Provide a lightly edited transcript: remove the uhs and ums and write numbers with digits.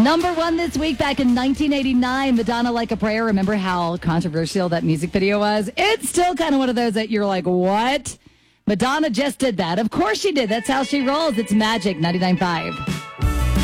Number one this week back in 1989, Madonna Like a Prayer. Remember how controversial that music video was? It's still kind of one of those that you're like, what? Madonna just did that. Of course she did. That's how she rolls. It's Magic 99.5.